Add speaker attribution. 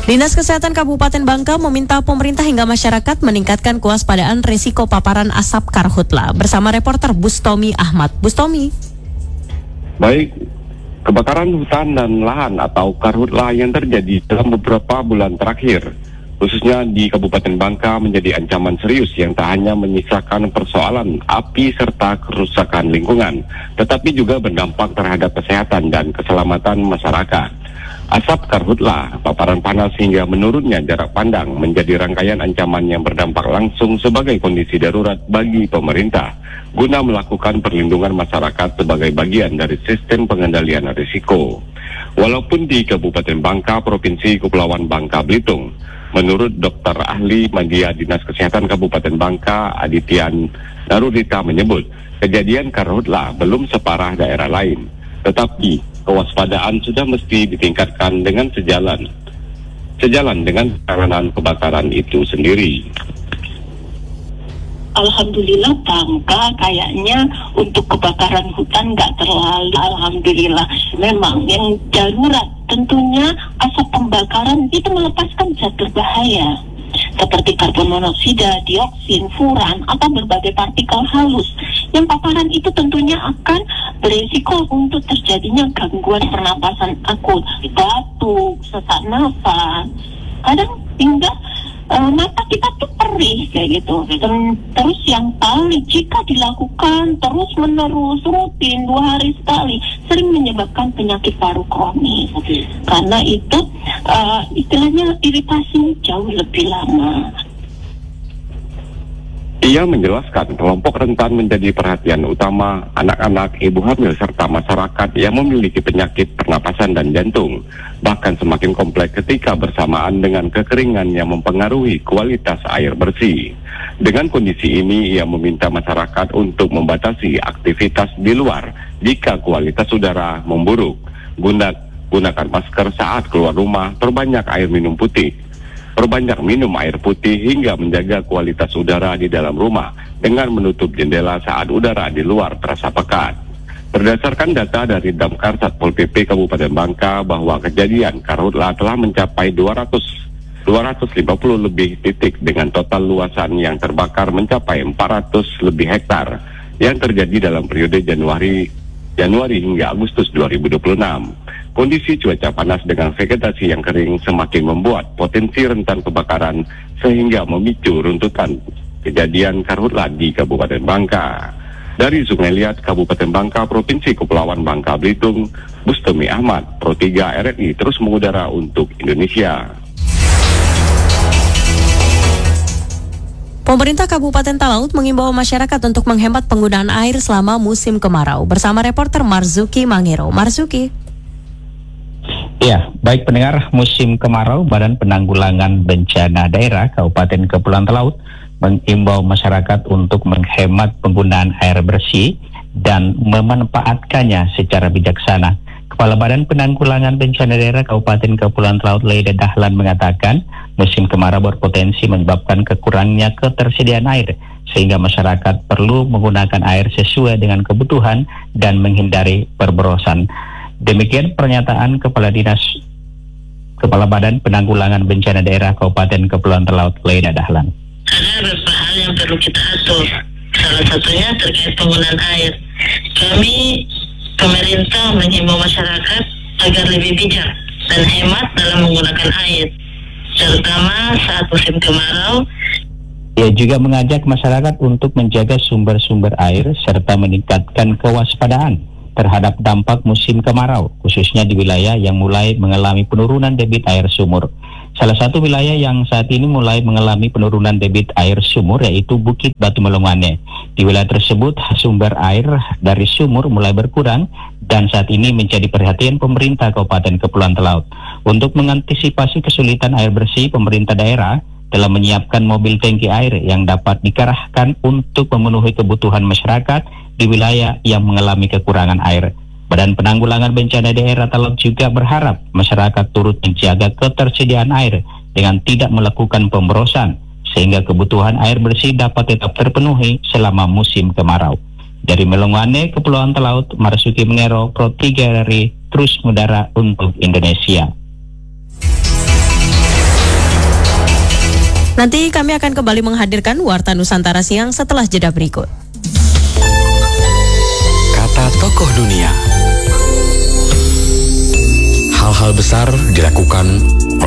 Speaker 1: Dinas Kesehatan Kabupaten Bangka meminta pemerintah hingga masyarakat meningkatkan kewaspadaan risiko paparan asap karhutla. Bersama reporter Bustomi Ahmad. Bustomi.
Speaker 2: Baik, kebakaran hutan dan lahan atau karhutla yang terjadi dalam beberapa bulan terakhir, khususnya di Kabupaten Bangka, menjadi ancaman serius yang tak hanya menyisakan persoalan api serta kerusakan lingkungan, tetapi juga berdampak terhadap kesehatan dan keselamatan masyarakat. Asap karhutla, paparan panas hingga menurunnya jarak pandang menjadi rangkaian ancaman yang berdampak langsung sebagai kondisi darurat bagi pemerintah guna melakukan perlindungan masyarakat sebagai bagian dari sistem pengendalian risiko. Walaupun di Kabupaten Bangka, Provinsi Kepulauan Bangka Belitung, menurut Dokter Ahli Media Dinas Kesehatan Kabupaten Bangka, Adityan Narudita menyebut, kejadian karhutla belum separah daerah lain, tetapi kewaspadaan sudah mesti ditingkatkan dengan sejalan dengan penanganan kebakaran itu sendiri.
Speaker 3: Alhamdulillah Bangka kayaknya untuk kebakaran hutan nggak terlalu, alhamdulillah. Memang yang darurat tentunya asap pembakaran itu melepaskan zat berbahaya seperti karbon monoksida, dioksin, furan, atau berbagai partikel halus. Yang paparan itu tentunya akan berisiko untuk terjadinya gangguan pernapasan akut, batuk, sesak nafas, kadang hingga mata kita tuh perih kayak gitu. Dan terus yang paling jika dilakukan terus menerus rutin 2 hari sekali sering menyebabkan penyakit paru kronis. Karena itu istilahnya iritasi jauh lebih lama.
Speaker 2: Ia menjelaskan kelompok rentan menjadi perhatian utama anak-anak, ibu hamil, serta masyarakat yang memiliki penyakit pernapasan dan jantung. Bahkan semakin kompleks ketika bersamaan dengan kekeringan yang mempengaruhi kualitas air bersih. Dengan kondisi ini, ia meminta masyarakat untuk membatasi aktivitas di luar jika kualitas udara memburuk. Gunakan masker saat keluar rumah, perbanyak minum air putih hingga menjaga kualitas udara di dalam rumah dengan menutup jendela saat udara di luar terasa pekat. Berdasarkan data dari Damkar Satpol PP Kabupaten Bangka bahwa kejadian karhutla telah mencapai 250 lebih titik dengan total luasan yang terbakar mencapai 400 lebih hektar yang terjadi dalam periode Januari hingga Agustus 2026. Kondisi cuaca panas dengan vegetasi yang kering semakin membuat potensi rentan kebakaran sehingga memicu runtutan kejadian karhutla di Kabupaten Bangka. Dari Sungai Liat, Kabupaten Bangka, Provinsi Kepulauan Bangka Belitung, Bustomi Ahmad, Pro 3 RRI terus mengudara untuk Indonesia.
Speaker 1: Pemerintah Kabupaten Talaut mengimbau masyarakat untuk menghemat penggunaan air selama musim kemarau. Bersama reporter Marzuki Mangero. Marzuki.
Speaker 4: Ya, baik pendengar, musim kemarau, Badan Penanggulangan Bencana Daerah Kabupaten Kepulauan Talaut mengimbau masyarakat untuk menghemat penggunaan air bersih dan memanfaatkannya secara bijaksana. Kepala Badan Penanggulangan Bencana Daerah Kabupaten Kepulauan Talaut Leida Dahlan mengatakan musim kemarau berpotensi menyebabkan kekurangnya ketersediaan air sehingga masyarakat perlu menggunakan air sesuai dengan kebutuhan dan menghindari perborosan. Demikian pernyataan Kepala Badan Penanggulangan Bencana Daerah Kabupaten Kepulauan Talaut Leida Dahlan.
Speaker 3: Ada beberapa hal yang perlu kita atur. Salah satunya terkait penggunaan air. Kami pemerintah menghimbau masyarakat agar lebih bijak dan hemat dalam menggunakan air, terutama saat musim kemarau.
Speaker 4: Ia juga mengajak masyarakat untuk menjaga sumber-sumber air serta meningkatkan kewaspadaan terhadap dampak musim kemarau, khususnya di wilayah yang mulai mengalami penurunan debit air sumur. Salah satu wilayah yang saat ini mulai mengalami penurunan debit air sumur yaitu Bukit Batu Melongwane. Di wilayah tersebut, sumber air dari sumur mulai berkurang dan saat ini menjadi perhatian pemerintah Kabupaten Kepulauan Talaut. Untuk mengantisipasi kesulitan air bersih, pemerintah daerah telah menyiapkan mobil tangki air yang dapat dikerahkan untuk memenuhi kebutuhan masyarakat di wilayah yang mengalami kekurangan air. Badan Penanggulangan Bencana Daerah Talaut juga berharap masyarakat turut menjaga ketersediaan air dengan tidak melakukan pemborosan, sehingga kebutuhan air bersih dapat tetap terpenuhi selama musim kemarau. Dari Melongwane, Kepulauan Talaut, Marzuki Mangero, Pro 3 RRI, terus mengudara untuk Indonesia.
Speaker 1: Nanti kami akan kembali menghadirkan Warta Nusantara Siang setelah jeda berikut.
Speaker 5: Kata tokoh dunia. Hal-hal besar dilakukan oleh